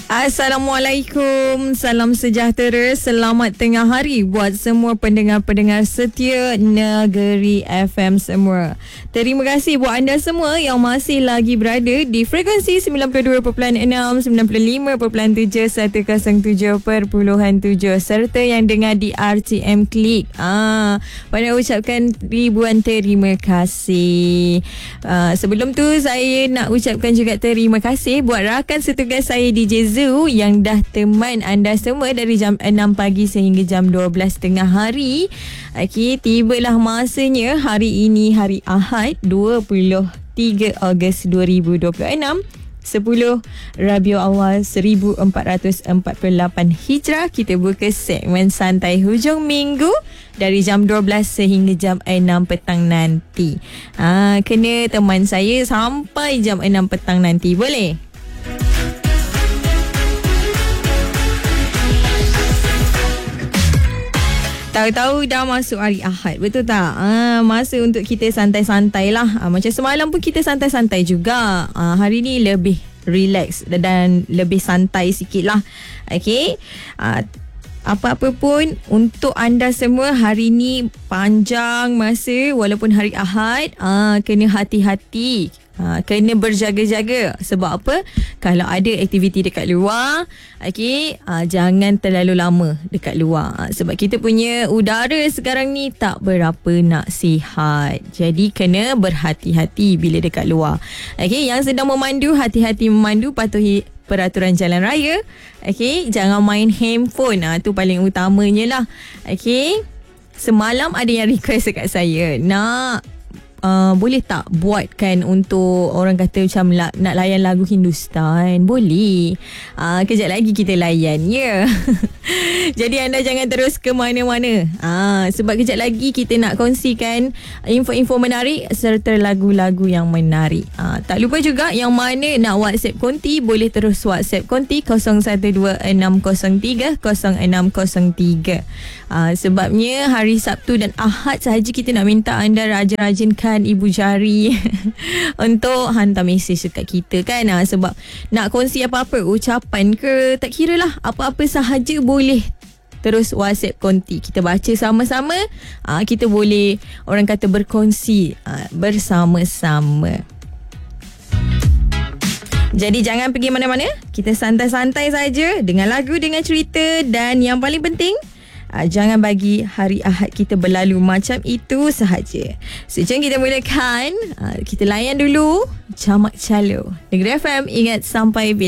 Assalamualaikum, salam sejahtera, selamat tengah hari buat semua pendengar-pendengar setia Negeri FM semua. Terima kasih buat anda semua yang masih lagi berada di frekuensi 92.6, 95.7, 107.7 serta yang dengar di RTM Klik. Pada ucapkan ribuan terima kasih. Sebelum tu saya nak ucapkan juga terima kasih buat rakan setugas saya DJ Zoo yang dah teman anda semua dari jam 6 pagi sehingga jam 12 tengah hari. Okey, tibalah masanya hari ini, hari Ahad 23 Ogos 2026, 10 Rabiul Awal 1448 Hijrah. Kita buka segmen santai hujung minggu dari jam 12 sehingga jam 6 petang nanti. Kena teman saya sampai jam 6 petang nanti, boleh? Tahu-tahu dah masuk hari Ahad, betul tak? Masa untuk kita santai-santai lah. Macam semalam pun kita santai-santai juga. Hari ni lebih relax dan lebih santai sikit lah. Okay? Apa-apa pun untuk anda semua, hari ni panjang masa walaupun hari Ahad. Kena hati-hati. Kena berjaga-jaga. Sebab apa? Kalau ada aktiviti dekat luar, jangan terlalu lama dekat luar. Sebab kita punya udara sekarang ni tak berapa nak sihat. Jadi kena berhati-hati bila dekat luar. Yang sedang memandu, hati-hati memandu, patuhi peraturan jalan raya. Jangan main handphone. Tu paling utamanya lah. Semalam ada yang request dekat saya, nak boleh tak buatkan untuk orang kata macam nak layan lagu Hindustan? Boleh. Kejap lagi kita layan, ya. Jadi anda jangan terus ke mana-mana. Sebab kejap lagi kita nak kongsikan info-info menarik serta lagu-lagu yang menarik. Tak lupa juga yang mana nak WhatsApp konti, boleh terus WhatsApp konti 0126030603. Sebabnya hari Sabtu dan Ahad sahaja kita nak minta anda rajin-rajinkan ibu jari untuk hantar mesej dekat kita kan. Sebab nak kongsi apa-apa, ucapan ke, tak kira lah, apa-apa sahaja boleh terus WhatsApp konti. Kita baca sama-sama. Kita boleh, orang kata, berkongsi bersama-sama. Jadi jangan pergi mana-mana. Kita santai-santai saja dengan lagu, dengan cerita, dan yang paling penting, jangan bagi hari Ahad kita berlalu macam itu sahaja. Jom kita mulakan. Kita layan dulu Jamak Calo. Negeri FM, ingat sampai bila.